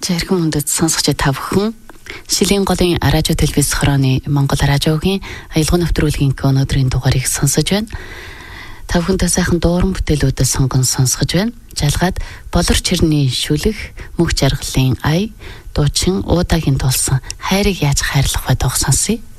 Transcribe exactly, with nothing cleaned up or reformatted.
Жиргэн хүндэт сонсогч та бүхэн Шилийн голын радио телевиз хорооны Монгол радиогийн аялал нэвтрүүлгийн өнөөдрийн дугаарыг сонсож байна. Та бүхэнтэй сайхан дууран бүтээлүүдээ сонгон сонсгож байна. Жалгаад болор чирний шүлэг, мөх жаргалын ая, дуучин уудагийн дуулсан хайрыг яаж хайрлах вэ дууг сонсъё.